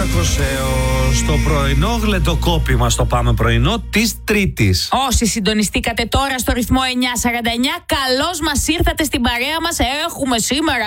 Κοσέο στο πρωινό γλεντοκόπημα στο Πάμε Πρωινό της Τρίτης. Όσοι συντονιστήκατε τώρα στο ρυθμό 949, καλώς μας ήρθατε στην παρέα μας. Έχουμε σήμερα